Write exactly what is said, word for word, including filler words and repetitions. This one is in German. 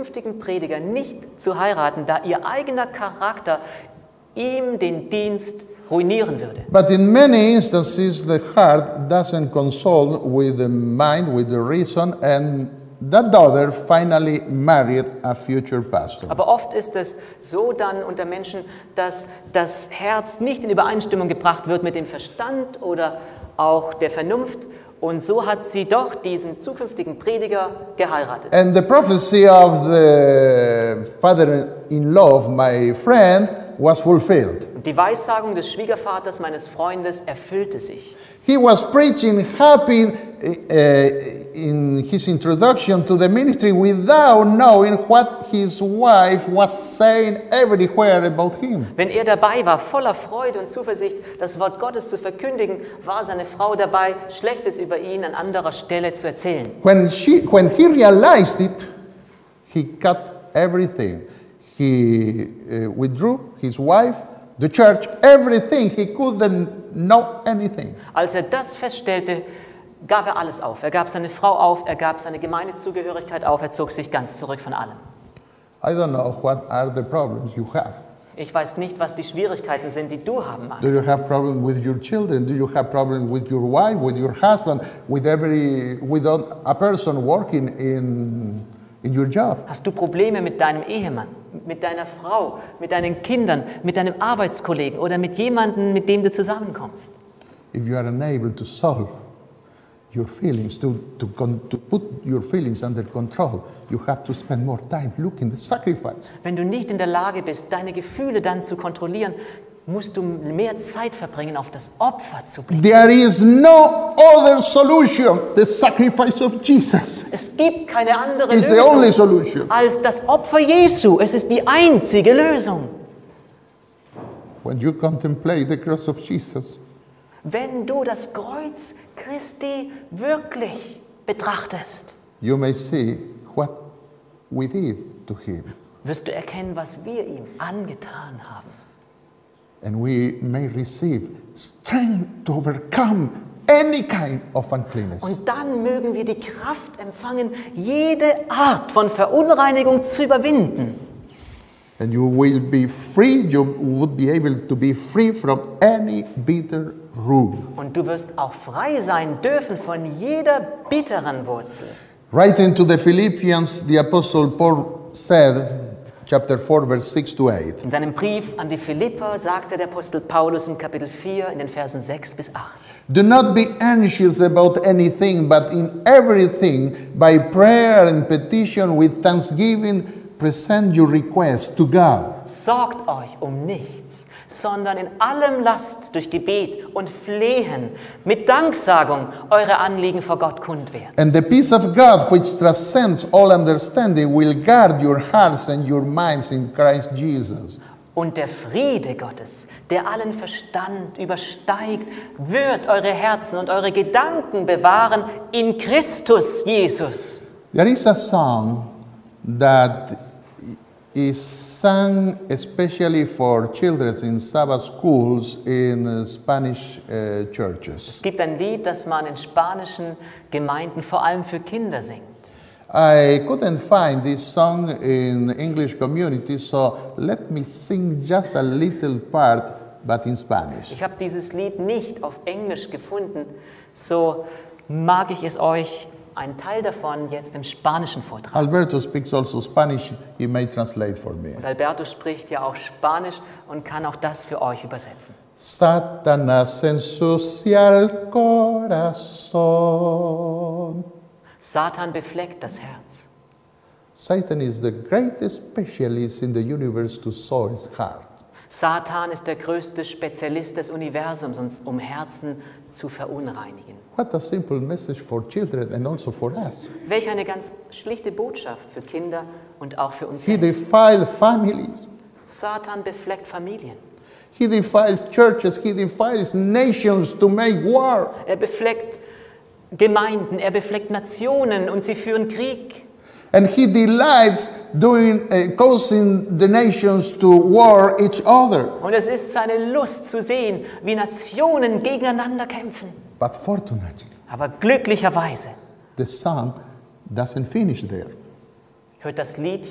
zukünftigen Prediger nicht zu heiraten, da ihr eigener Charakter ihm den Dienst ruinieren würde. But in many instances, the heart doesn't console with the mind, with the reason, and that daughter finally married a future pastor. Aber oft ist es so dann unter Menschen, dass das Herz nicht in Übereinstimmung gebracht wird mit dem Verstand oder auch der Vernunft. Und so hat sie doch diesen zukünftigen Prediger geheiratet. And the prophecy of the father-in-law of my friend was fulfilled. Und die Weissagung des Schwiegervaters meines Freundes erfüllte sich. He was preaching happy uh, in his introduction to the ministry without knowing what his wife was saying everywhere about him. Wenn er dabei war, voller Freude und Zuversicht, das Wort Gottes zu verkündigen, war seine Frau dabei, Schlechtes über ihn an anderer Stelle zu erzählen. When she, when he realized it, he cut everything. He uh, withdrew his wife, the church, everything. He couldn't know anything. Als er das feststellte, gab er alles auf. Er gab seine Frau auf, er gab seine Gemeindezugehörigkeit auf, er zog sich ganz zurück von allem. I don't know what are the problems you have. Ich weiß nicht, was die Schwierigkeiten sind, die du haben Do you magst. have problems with your children? Do you have problems with your wife, with your husband, with every, with a person working in in your job? Hast du Probleme mit deinem Ehemann, mit deiner Frau, mit deinen Kindern, mit deinem Arbeitskollegen oder mit jemandem, mit dem du zusammenkommst? If you are unable to solve your feelings, to, to, con- to put your feelings under control, you have to spend more time looking at the sacrifice. Wenn du nicht in der Lage bist, deine Gefühle dann zu kontrollieren, musst du mehr Zeit verbringen, auf das Opfer zu blicken. There is no other solution. The sacrifice of Jesus Es gibt keine andere is the only Lösung solution. als das Opfer Jesu. Es ist die einzige Lösung. When you contemplate the cross of Jesus, Wenn du das Kreuz Christi wirklich betrachtest, you may see what we did to him. wirst du erkennen, was wir ihm angetan haben. And we may receive strength to overcome any kind of uncleanness. Und dann mögen wir die Kraft empfangen, jede Art von Verunreinigung zu überwinden. And you will be free, you would be able to be free from any bitter root. Und du wirst auch frei sein dürfen von jeder bitteren Wurzel. Writing to the Philippians, the Apostle Paul said, chapter four, verse six to eight, In seinem Brief an die Philipper sagte der Apostel Paulus in Kapitel vier in den Versen sechs bis acht. do not be anxious about anything, but in everything, by prayer and petition with thanksgiving, present your requests to God. Sorgt euch um nichts, sondern in allem lasst durch Gebet und Flehen mit Danksagung eure Anliegen vor Gott kund werden. And the peace of God, which transcends all understanding, will guard your hearts and your minds in Christ Jesus. Und der Friede Gottes, der allen Verstand übersteigt, wird eure Herzen und eure Gedanken bewahren in Christus Jesus. There is a song that is sung especially for children in Sabbath schools in uh, Spanish uh, churches. Es gibt ein Lied, das man in spanischen Gemeinden vor allem für Kinder singt. I couldn't find this song in English community, so let me sing just a little part, but in Spanish. Ich habe dieses Lied nicht auf Englisch gefunden, so mag ich es euch einen Teil davon jetzt im Spanischen vortragen. Alberto speaks also Spanish, he may translate for me. Und Alberto spricht ja auch Spanisch und kann auch das für euch übersetzen. Satanás ensucia el corazón. Satan befleckt das Herz. Satan is the greatest specialist in the universe to soil his heart. Satan ist der größte Spezialist des Universums, um Herzen zu verunreinigen. What a simple message for children and also for us. Welch eine ganz schlichte Botschaft für Kinder und auch für uns He selbst. defiled families. Satan befleckt Familien. He defiles churches. He defiles nations to make war. Er befleckt Gemeinden, er befleckt Nationen und sie führen Krieg. And he delights doing, uh, causing the nations to war each other. Und es ist seine Lust zu sehen, wie Nationen gegeneinander kämpfen. But fortunately, Aber glücklicherweise the song doesn't finish there. hört das Lied